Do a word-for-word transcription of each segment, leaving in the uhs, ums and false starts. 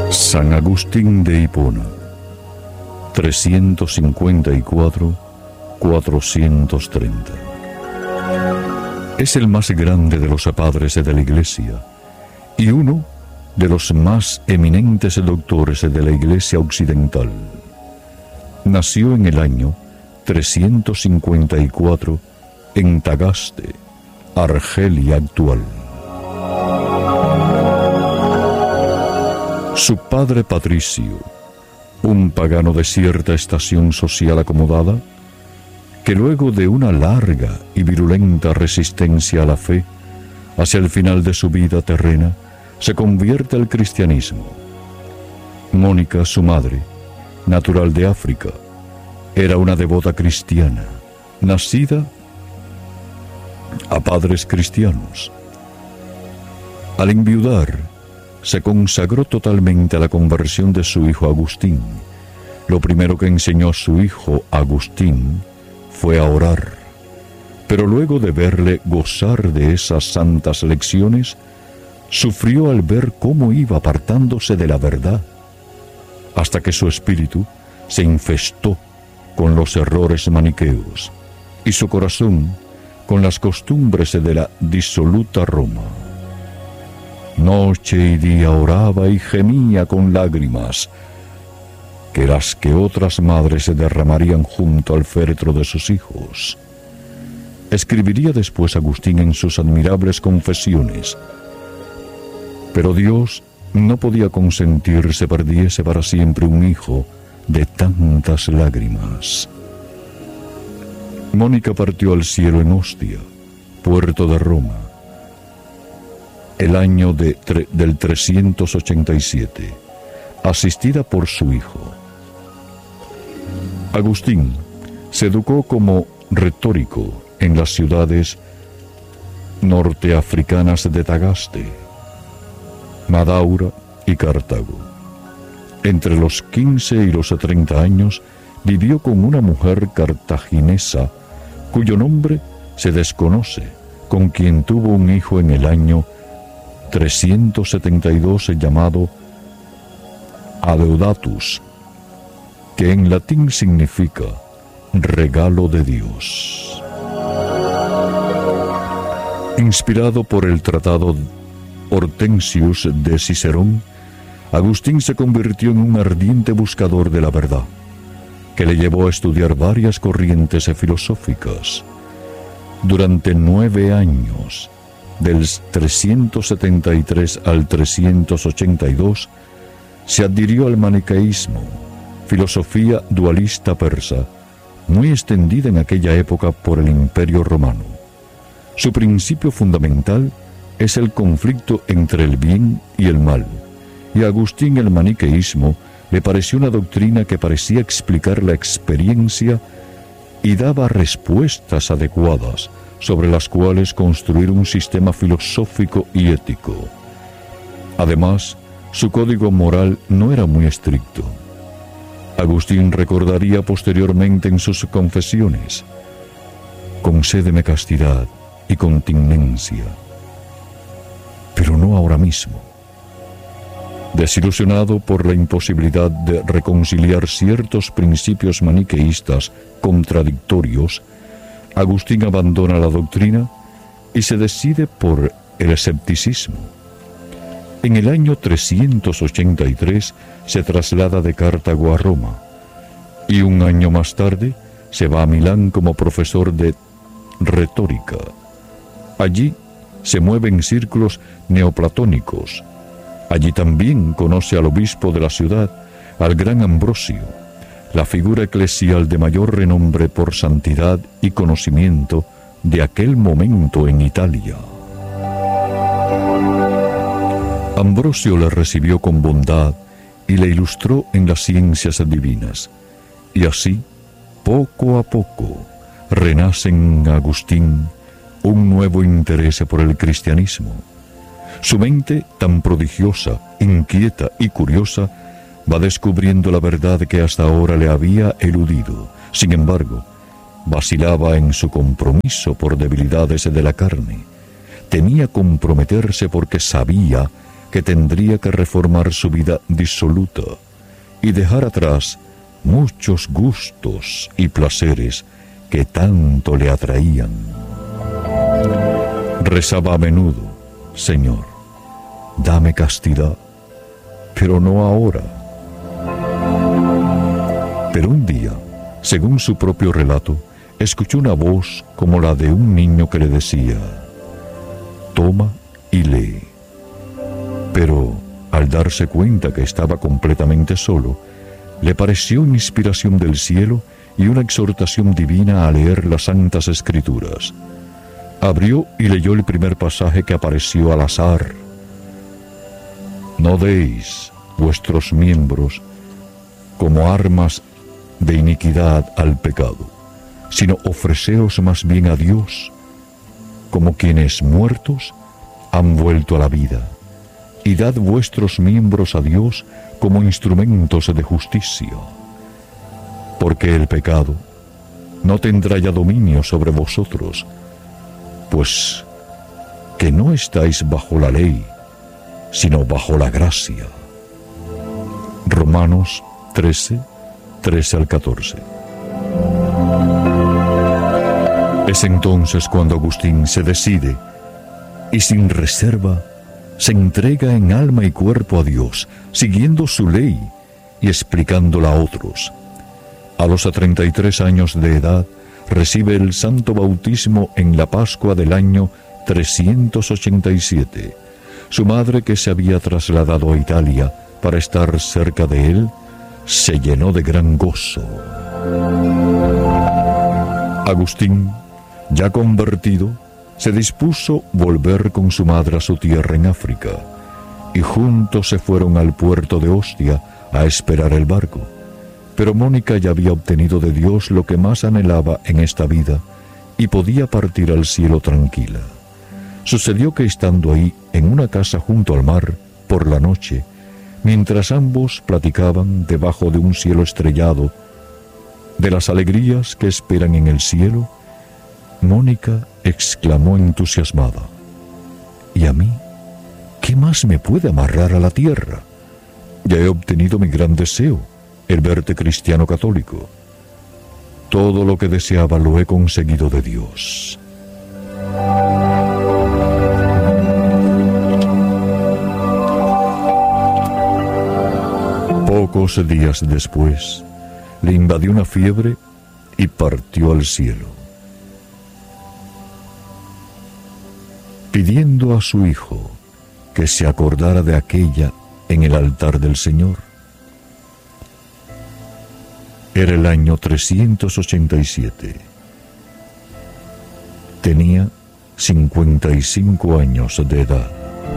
San Agustín de Hipona, trescientos cincuenta y cuatro a cuatrocientos treinta. Es el más grande de los padres de la Iglesia y uno de los más eminentes doctores de la Iglesia occidental. Nació en el año trescientos cincuenta y cuatro en Tagaste, Argelia actual. Su padre Patricio, un pagano de cierta estación social acomodada, que luego de una larga y virulenta resistencia a la fe, hacia el final de su vida terrena, se convierte al cristianismo. Mónica, su madre, natural de África, era una devota cristiana, nacida a padres cristianos. Al enviudar, se consagró totalmente a la conversión de su hijo Agustín. Lo primero que enseñó a su hijo Agustín fue a orar, pero luego de verle gozar de esas santas lecciones, sufrió al ver cómo iba apartándose de la verdad, hasta que su espíritu se infestó con los errores maniqueos y su corazón con las costumbres de la disoluta Roma. Noche y día oraba y gemía con lágrimas, que las que otras madres se derramarían junto al féretro de sus hijos. Escribiría después Agustín en sus admirables confesiones: pero Dios no podía consentir se perdiese para siempre un hijo de tantas lágrimas. Mónica partió al cielo en Ostia, puerto de Roma, el año de tre del trescientos ochenta y siete, asistida por su hijo. Agustín se educó como retórico en las ciudades norteafricanas de Tagaste, Madaura y Cartago. Entre los quince y los treinta años vivió con una mujer cartaginesa cuyo nombre se desconoce, con quien tuvo un hijo en el año trescientos setenta y dos llamado Adeodatus, que en latín significa regalo de Dios. Inspirado por el tratado Hortensius de Cicerón, Agustín se convirtió en un ardiente buscador de la verdad, que le llevó a estudiar varias corrientes filosóficas. Durante nueve años, del trescientos setenta y tres al trescientos ochenta y dos, se adhirió al maniqueísmo, filosofía dualista persa, muy extendida en aquella época por el Imperio Romano. Su principio fundamental es el conflicto entre el bien y el mal, y a Agustín el maniqueísmo le pareció una doctrina que parecía explicar la experiencia y daba respuestas adecuadas sobre las cuales construir un sistema filosófico y ético. Además, su código moral no era muy estricto. Agustín recordaría posteriormente en sus confesiones: concédeme castidad y continencia, pero no ahora mismo. Desilusionado por la imposibilidad de reconciliar ciertos principios maniqueístas contradictorios, Agustín abandona la doctrina y se decide por el escepticismo. En el año trescientos ochenta y tres se traslada de Cartago a Roma y un año más tarde se va a Milán como profesor de retórica. Allí se mueve en círculos neoplatónicos. Allí también conoce al obispo de la ciudad, al gran Ambrosio, la figura eclesial de mayor renombre por santidad y conocimiento de aquel momento en Italia. Ambrosio le recibió con bondad y le ilustró en las ciencias divinas, y así, poco a poco, renace en Agustín un nuevo interés por el cristianismo. Su mente, tan prodigiosa, inquieta y curiosa, va descubriendo la verdad que hasta ahora le había eludido. Sin embargo, vacilaba en su compromiso por debilidades de la carne. Temía comprometerse porque sabía que tendría que reformar su vida disoluta y dejar atrás muchos gustos y placeres que tanto le atraían. Rezaba a menudo: Señor, dame castidad, pero no ahora. Pero un día, según su propio relato, escuchó una voz como la de un niño que le decía: toma y lee. Pero, al darse cuenta que estaba completamente solo, le pareció inspiración del cielo y una exhortación divina a leer las Santas Escrituras. Abrió y leyó el primer pasaje que apareció al azar: no deis vuestros miembros como armas de iniquidad al pecado, sino ofreceos más bien a Dios como quienes muertos han vuelto a la vida, y dad vuestros miembros a Dios como instrumentos de justicia, porque el pecado no tendrá ya dominio sobre vosotros, pues que no estáis bajo la ley, sino bajo la gracia. Romanos trece, trece al catorce. Es entonces cuando Agustín se decide y sin reserva se entrega en alma y cuerpo a Dios, siguiendo su ley y explicándola a otros. A los treinta y tres años de edad recibe el santo bautismo en la Pascua del año trescientos ochenta y siete. Su madre, que se había trasladado a Italia para estar cerca de él, se llenó de gran gozo. Agustín, ya convertido, se dispuso volver con su madre a su tierra en África, y juntos se fueron al puerto de Ostia a esperar el barco. Pero Mónica ya había obtenido de Dios lo que más anhelaba en esta vida y podía partir al cielo tranquila. Sucedió que estando ahí, en una casa junto al mar, por la noche, mientras ambos platicaban debajo de un cielo estrellado, de las alegrías que esperan en el cielo, Mónica exclamó entusiasmada: ¿y a mí? ¿Qué más me puede amarrar a la tierra? Ya he obtenido mi gran deseo, el verte cristiano católico. Todo lo que deseaba lo he conseguido de Dios. Pocos días después, le invadió una fiebre y partió al cielo, pidiendo a su hijo que se acordara de aquella en el altar del Señor. Era el año trescientos ochenta y siete. Tenía cincuenta y cinco años de edad.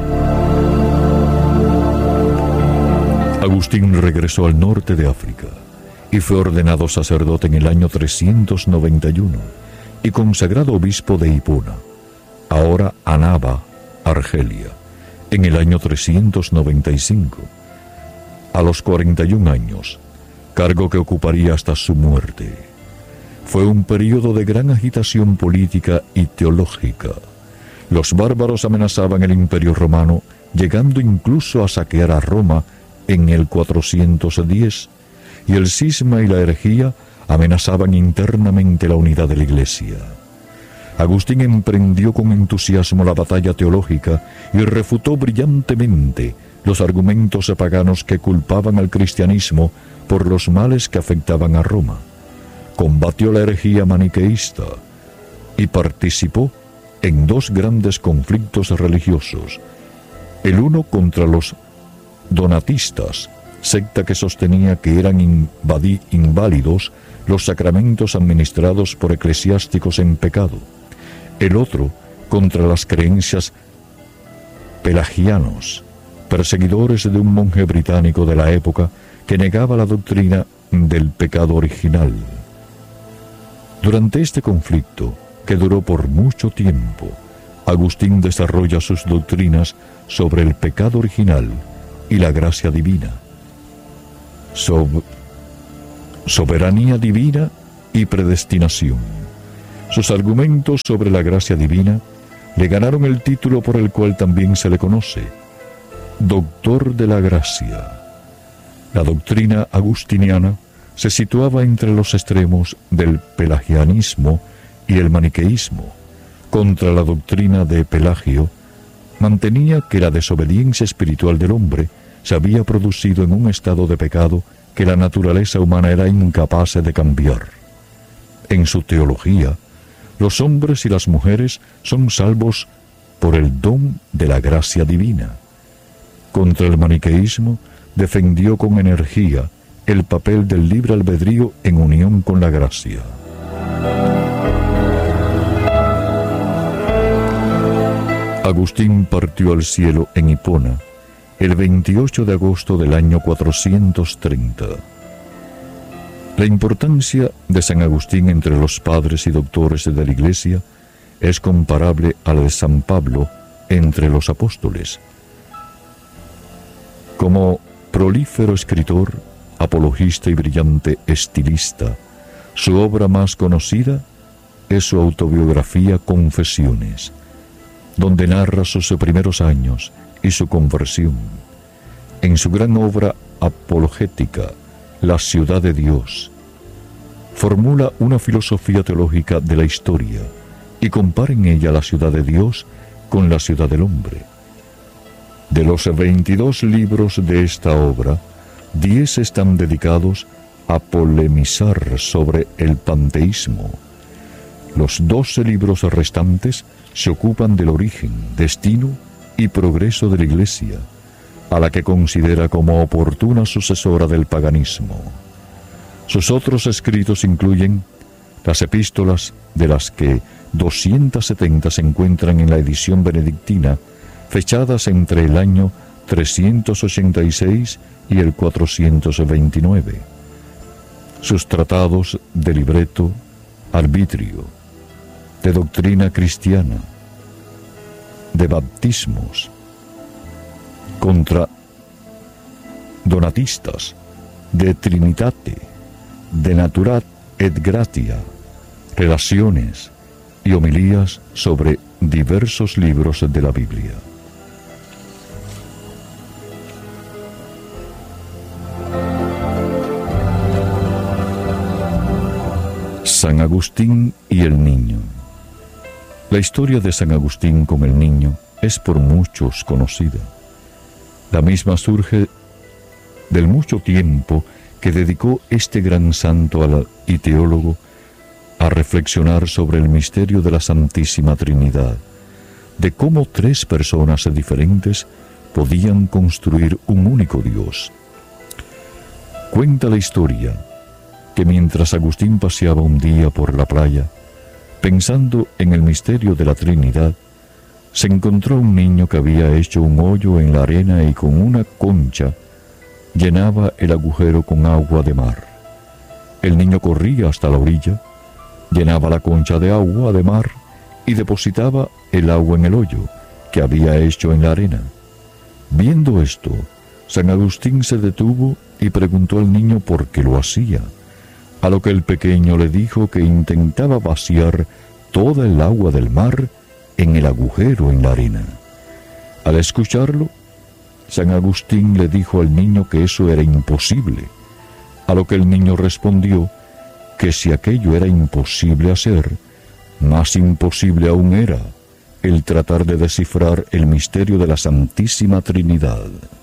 Agustín regresó al norte de África y fue ordenado sacerdote en el año trescientos noventa y uno y consagrado obispo de Hipona, ahora Annaba, Argelia, en el año trescientos noventa y cinco. A los cuarenta y un años, cargo que ocuparía hasta su muerte. Fue un período de gran agitación política y teológica. Los bárbaros amenazaban el Imperio Romano, llegando incluso a saquear a Roma en el cuatrocientos diez, y el cisma y la herejía amenazaban internamente la unidad de la Iglesia. Agustín emprendió con entusiasmo la batalla teológica y refutó brillantemente los argumentos paganos que culpaban al cristianismo por los males que afectaban a Roma. Combatió la herejía maniqueísta y participó en dos grandes conflictos religiosos, el uno contra los donatistas, secta que sostenía que eran invadí, inválidos los sacramentos administrados por eclesiásticos en pecado; el otro contra las creencias pelagianos, perseguidores de un monje británico de la época que negaba la doctrina del pecado original. Durante este conflicto, que duró por mucho tiempo, Agustín desarrolla sus doctrinas sobre el pecado original y la gracia divina, Sob- soberanía divina y predestinación. Sus argumentos sobre la gracia divina le ganaron el título por el cual también se le conoce: doctor de la gracia. La doctrina agustiniana se situaba entre los extremos del pelagianismo y el maniqueísmo. Contra la doctrina de Pelagio, mantenía que la desobediencia espiritual del hombre se había producido en un estado de pecado que la naturaleza humana era incapaz de cambiar. En su teología, los hombres y las mujeres son salvos por el don de la gracia divina. Contra el maniqueísmo, defendió con energía el papel del libre albedrío en unión con la gracia. Agustín partió al cielo en Hipona el veintiocho de agosto del año cuatrocientos treinta. La importancia de San Agustín entre los padres y doctores de la Iglesia es comparable a la de San Pablo entre los apóstoles. Como prolífero escritor, apologista y brillante estilista, su obra más conocida es su autobiografía Confesiones, donde narra sus primeros años y su conversión. En su gran obra apologética, La ciudad de Dios, formula una filosofía teológica de la historia y compara en ella la ciudad de Dios con la ciudad del hombre. De los veintidós libros de esta obra, diez están dedicados a polemizar sobre el panteísmo. Los doce libros restantes se ocupan del origen, destino y progreso de la Iglesia, a la que considera como oportuna sucesora del paganismo. Sus otros escritos incluyen las epístolas, de las que doscientas setenta se encuentran en la edición benedictina, fechadas entre el año trescientos ochenta y seis y el cuatrocientos veintinueve. Sus tratados de libreto, arbitrio, de doctrina cristiana, de baptismos, contra donatistas, de trinitate, de naturat et gratia, relaciones y homilías sobre diversos libros de la Biblia. San Agustín y el niño. La historia de San Agustín con el niño es por muchos conocida. La misma surge del mucho tiempo que dedicó este gran santo al, y teólogo a reflexionar sobre el misterio de la Santísima Trinidad, de cómo tres personas diferentes podían construir un único Dios. Cuenta la historia que mientras Agustín paseaba un día por la playa, pensando en el misterio de la Trinidad, se encontró un niño que había hecho un hoyo en la arena y con una concha llenaba el agujero con agua de mar. El niño corría hasta la orilla, llenaba la concha de agua de mar y depositaba el agua en el hoyo que había hecho en la arena. Viendo esto, San Agustín se detuvo y preguntó al niño por qué lo hacía, a lo que el pequeño le dijo que intentaba vaciar toda el agua del mar en el agujero en la arena. Al escucharlo, San Agustín le dijo al niño que eso era imposible, a lo que el niño respondió que si aquello era imposible hacer, más imposible aún era el tratar de descifrar el misterio de la Santísima Trinidad.